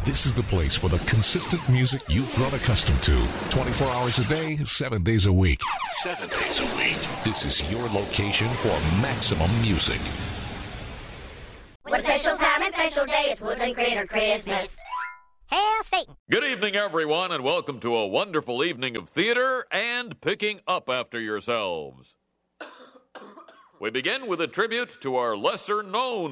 This is the place for the consistent music you've grown accustomed to. 24 hours a day, 7 days a week. 7 days a week. This is your location for maximum music. What a special time and special day. It's Woodland Critter Christmas. Hail Satan. Good evening, everyone, and welcome to a wonderful evening of theater and picking up after yourselves. We begin with a tribute to our lesser-known